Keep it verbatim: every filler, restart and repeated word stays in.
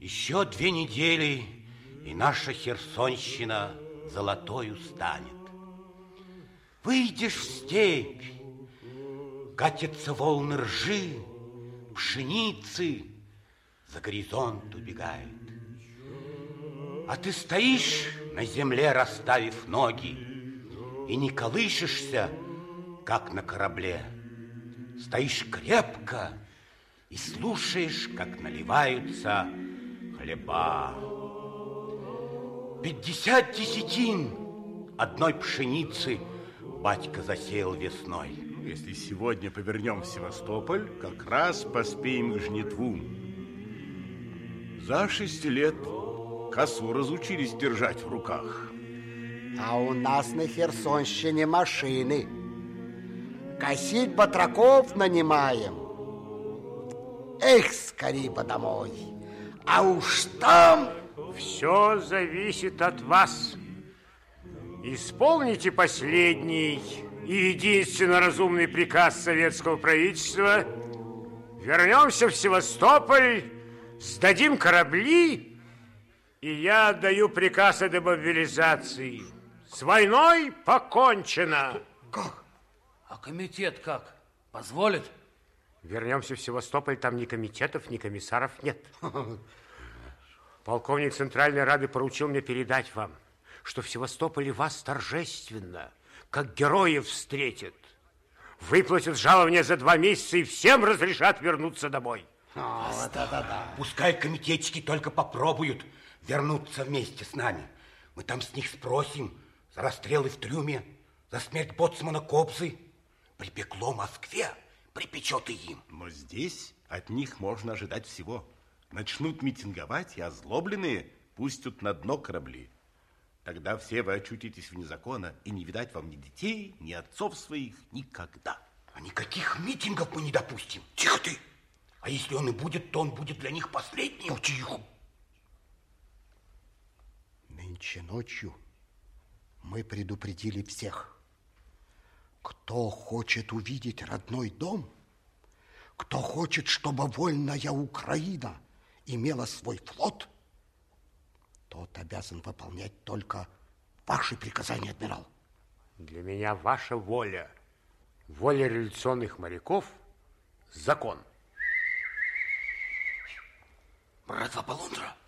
Еще две недели, и наша Херсонщина золотою станет. Выйдешь в степь, катятся волны ржи, пшеницы, за горизонт убегает. А ты стоишь на земле, расставив ноги, и не колышешься, как на корабле. Стоишь крепко и слушаешь, как наливаются хлеба. Пятьдесят десятин одной пшеницы батька засеял весной. Если сегодня повернем в Севастополь, как раз поспеем к жнитву. За шесть лет косу разучились держать в руках. А у нас на Херсонщине машины. Косить батраков нанимаем. Эх, скорей бы домой. А уж там... Все зависит от вас. Исполните последний и единственно разумный приказ советского правительства. Вернемся в Севастополь, сдадим корабли, и я отдаю приказ о демобилизации. С войной покончено. Как? А комитет как? Позволит? Вернемся в Севастополь, там ни комитетов, ни комиссаров нет. Полковник Центральной Рады поручил мне передать вам, что в Севастополе вас торжественно, как героев, встретят. Выплатят жалование за два месяца и всем разрешат вернуться домой. О, да, да, да. Пускай комитетчики только попробуют вернуться вместе с нами. Мы там с них спросим за расстрелы в трюме, за смерть боцмана Кобзы. Припекло Москве, припечет и им. Но здесь от них можно ожидать всего. Начнут митинговать, и озлобленные пустят на дно корабли. Тогда все вы очутитесь вне закона, и не видать вам ни детей, ни отцов своих никогда. А никаких митингов мы не допустим. Тихо ты! А если он и будет, то он будет для них последним. Ну, тихо. Нынче ночью мы предупредили всех. Кто хочет увидеть родной дом, кто хочет, чтобы вольная Украина имела свой флот, тот обязан выполнять только ваши приказания, адмирал. Для меня ваша воля, воля революционных моряков, закон. Братва Полундра,